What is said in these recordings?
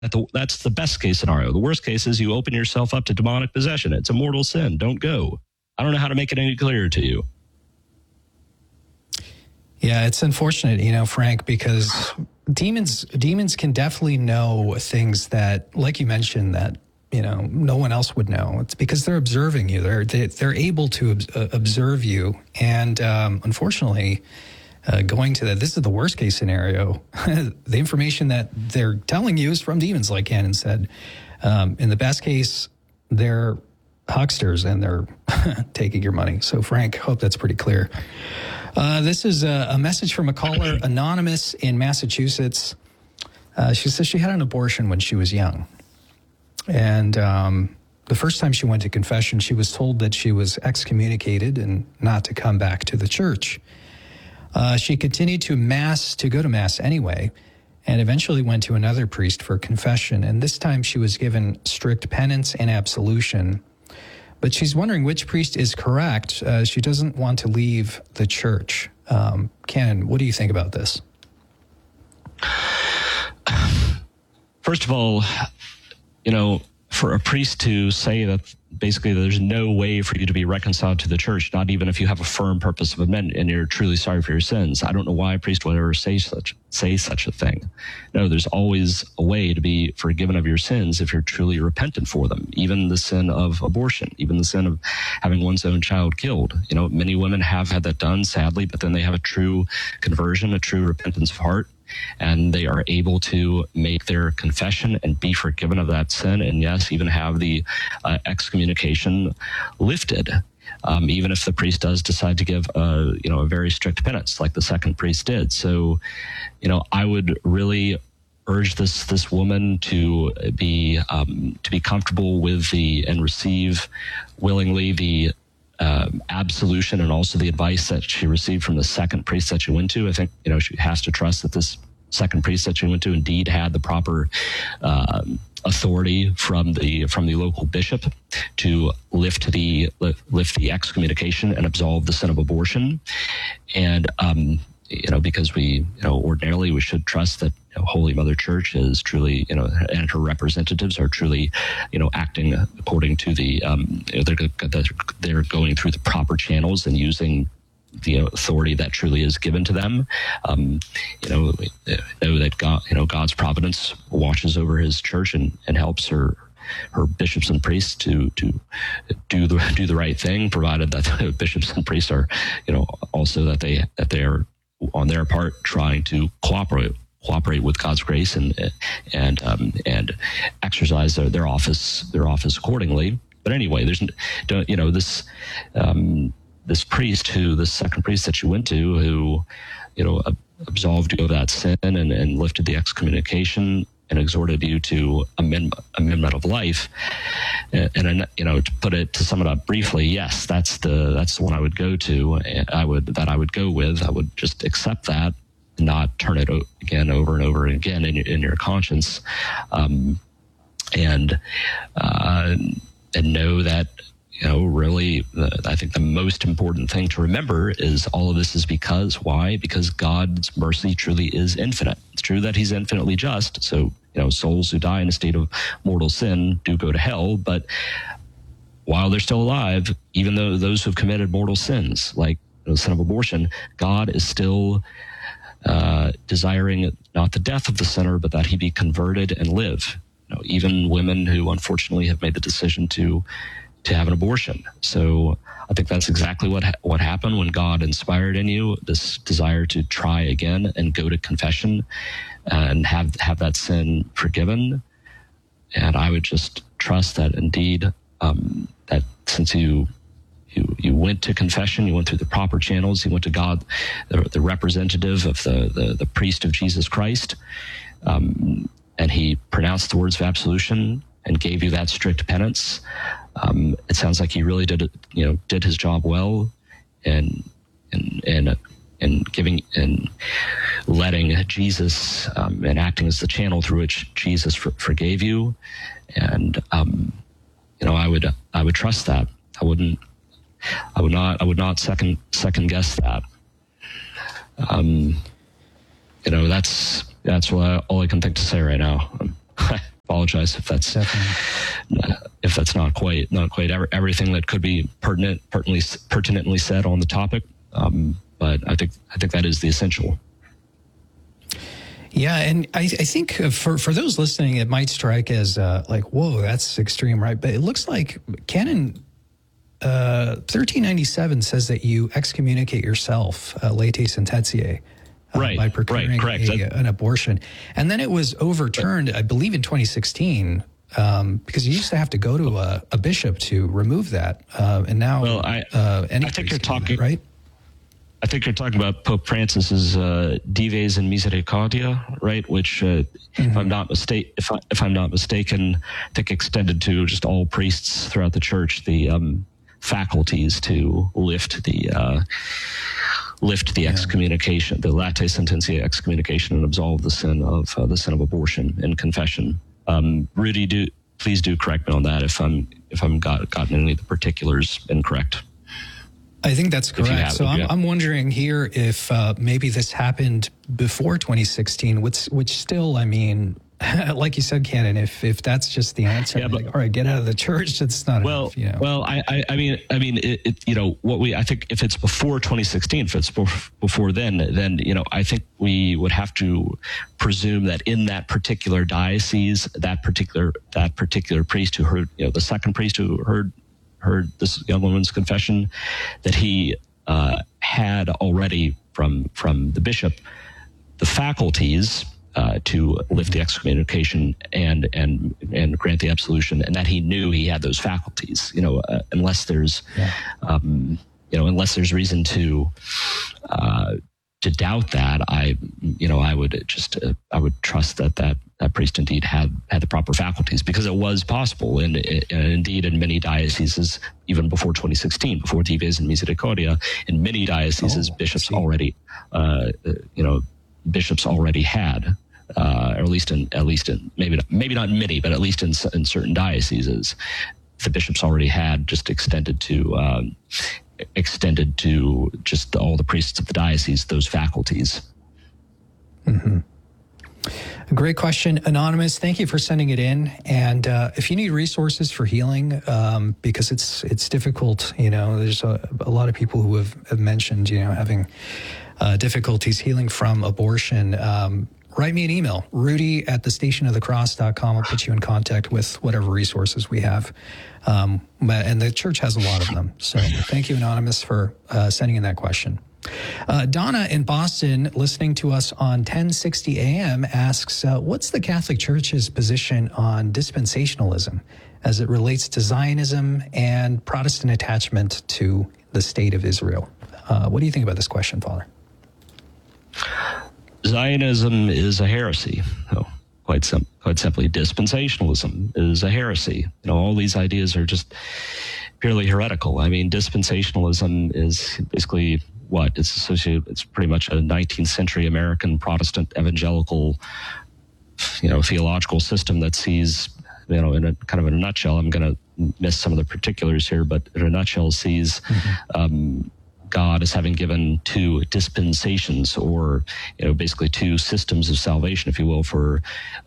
That's the best case scenario. The worst case is you open yourself up to demonic possession. It's a mortal sin. Don't go. I don't know how to make it any clearer to you. Yeah, it's unfortunate, Frank, because demons can definitely know things that, like you mentioned, that no one else would know. It's because they're observing you. They're able to observe you, and unfortunately, going to that, this is the worst case scenario. The information that they're telling you is from demons, like Cannon said. In the best case, they're hucksters and they're taking your money. So, Frank, hope that's pretty clear. This is a message from a caller, Anonymous in Massachusetts. She says she had an abortion when she was young. And the first time she went to confession, she was told that she was excommunicated and not to come back to the church. She continued to go to Mass anyway, and eventually went to another priest for confession. And this time she was given strict penance and absolution. But she's wondering which priest is correct. She doesn't want to leave the church. Ken, what do you think about this? First of all, for a priest to say that basically there's no way for you to be reconciled to the church, not even if you have a firm purpose of amendment and you're truly sorry for your sins. I don't know why a priest would ever say such a thing. No, there's always a way to be forgiven of your sins if you're truly repentant for them. Even the sin of abortion, even the sin of having one's own child killed. Many women have had that done, sadly, but then they have a true conversion, a true repentance of heart, and they are able to make their confession and be forgiven of that sin, and yes, even have the excommunication lifted, even if the priest does decide to give a very strict penance like the second priest did. So, I would really urge this woman to be comfortable with and receive willingly the absolution and also the advice that she received from the second priest that she went to. I think, she has to trust that this second priest that she went to indeed had the proper authority from the local bishop to lift the excommunication and absolve the sin of abortion. And, because we, ordinarily we should trust that Holy Mother Church is truly, and her representatives are truly, acting according to the, they're going through the proper channels and using the authority that truly is given to them. Know that God, God's providence watches over His church and helps her bishops and priests to do the right thing, provided that the bishops and priests are, also that they are on their part trying to cooperate with God's grace and exercise their office accordingly. But anyway, this priest, the second priest that you went to, who absolved you of that sin and lifted the excommunication and exhorted you to amendment of life, and to sum it up briefly, yes, that's the one I would go to. I would go with. I would just accept that, not turn it again over and over again in your conscience, and know that. Really, I think the most important thing to remember is all of this is because, why? Because God's mercy truly is infinite. It's true that He's infinitely just, so, souls who die in a state of mortal sin do go to hell, but while they're still alive, even though those who've committed mortal sins, like the sin of abortion, God is still desiring not the death of the sinner, but that he be converted and live. Even women who unfortunately have made the decision to have an abortion. So I think that's exactly what happened when God inspired in you this desire to try again and go to confession and have that sin forgiven. And I would just trust that indeed, that since you went to confession, you went through the proper channels, you went to God, the representative of the priest of Jesus Christ, and He pronounced the words of absolution and gave you that strict penance. It sounds like He really did His job well, and giving and letting Jesus and acting as the channel through which Jesus forgave you, and I would trust that. I would not second guess that. That's all I can think to say right now. apologize if that's not quite everything that could be pertinently said on the topic. But I think that is the essential. Yeah, and I think for those listening, it might strike as like, whoa, that's extreme, right? But it looks like Canon 1397 says that you excommunicate yourself, late sententiae, by procuring an abortion. And then it was overturned, I believe, in 2016, because you used to have to go to a bishop to remove that. And now, well, I think you're talking that, right? I think you're talking about Pope Francis's Dives in Misericordia, right? Which, if I'm not mistaken, I think extended to just all priests throughout the church the faculties to lift the excommunication, the late sententiae excommunication, and absolve the sin of abortion in confession. Rudy, please do correct me on that if I'm gotten any of the particulars incorrect. I think that's correct. So I'm wondering here if maybe this happened before 2016, which still, I mean, like you said, Canon, if that's just the answer, like, all right, get out of the church. It's not enough, you know. Well, I mean, you know, I think if it's before 2016, if it's before then, you know, I think we would have to presume that in that particular diocese, that particular priest who heard, you know, the second priest who heard this young woman's confession, that he had already from the bishop the faculties to lift the excommunication and grant the absolution, and that he knew he had those faculties. You know, unless there's reason to doubt that, I would trust that priest indeed had the proper faculties, because it was possible, and indeed in many dioceses, even before 2016, before Dives in Misericordia, in many dioceses, bishops already had, or at least in maybe not many, but at least in certain dioceses, the bishops already had just extended to just all the priests of the diocese those faculties. Mm-hmm. Great question, Anonymous. Thank you for sending it in. And if you need resources for healing, because it's difficult, you know, there's a lot of people who have mentioned, you know, having difficulties healing from abortion. Write me an email, rudy@thestationofthecross.com. I'll put you in contact with whatever resources we have. And the church has a lot of them. So thank you, Anonymous, for sending in that question. Donna in Boston, listening to us on 1060 AM, asks, what's the Catholic Church's position on dispensationalism as it relates to Zionism and Protestant attachment to the state of Israel? What do you think about this question, Father? Zionism is a heresy. Quite simply, dispensationalism is a heresy. You know, all these ideas are just purely heretical. I mean, dispensationalism is basically what? It's associated. It's pretty much a 19th century American Protestant evangelical, you know, theological system that sees, you know, in a nutshell. I'm going to miss some of the particulars here, but in a nutshell, sees God as having given two dispensations, or, you know, basically two systems of salvation, if you will, for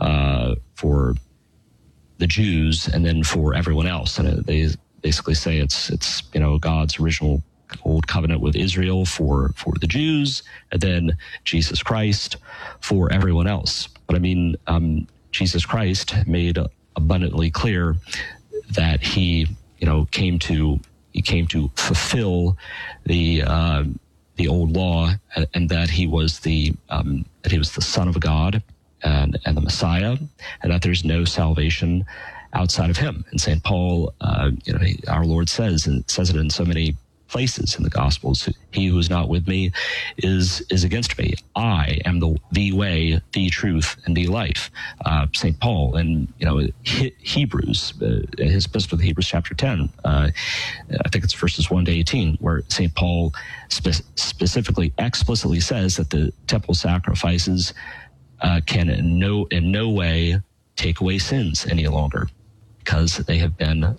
the Jews and then for everyone else. And they basically say it's you know, God's original old covenant with Israel for the Jews, and then Jesus Christ for everyone else. But I mean, Jesus Christ made abundantly clear that he came to fulfill the old law, and that he was the Son of God and the Messiah, and that there's no salvation outside of him. And St. Paul, our Lord says it in so many places in the Gospels, he who is not with me is against me. I am the way, the truth, and the life. St. Paul, and Hebrews, his epistle to the Hebrews, chapter 10, I think it's verses 1 to 18, where St. Paul specifically, explicitly says that the temple sacrifices can in no way take away sins any longer, because they have been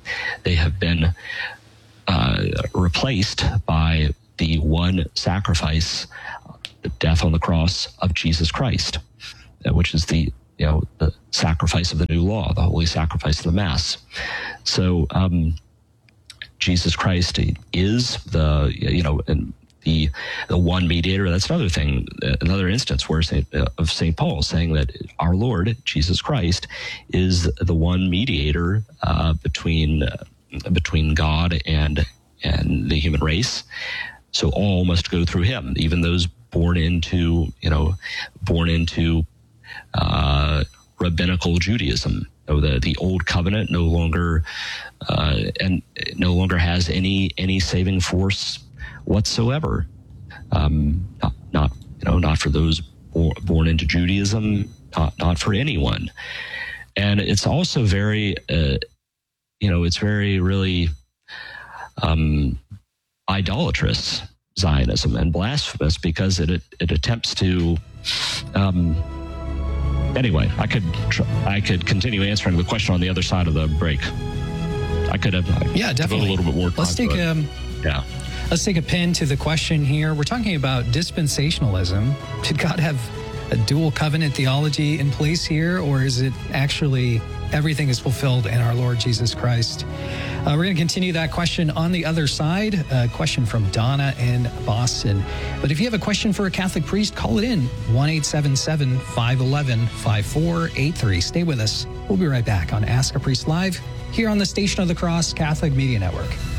replaced by the one sacrifice, the death on the cross of Jesus Christ, which is the the sacrifice of the new law, the holy sacrifice of the Mass. So Jesus Christ is the one mediator. That's another thing, another instance where St. Paul saying that our Lord Jesus Christ is the one mediator between God and the human race. So all must go through him, even those born into rabbinical Judaism. So the old covenant no longer has any saving force whatsoever. Not for those born into Judaism, not for anyone. And it's also very, it's very really idolatrous Zionism and blasphemous, because it attempts to. Anyway, I could continue answering the question on the other side of the break. I could have definitely a little bit more time. Let's take a pin to the question here. We're talking about dispensationalism. Did God have a dual covenant theology in place here, or is it actually everything is fulfilled in our Lord Jesus Christ? We're going to continue that question on the other side. A question from Donna in Boston. But if you have a question for a Catholic priest, call it in, 1-877-511-5483. Stay with us. We'll be right back on Ask a Priest Live here on the Station of the Cross Catholic Media Network.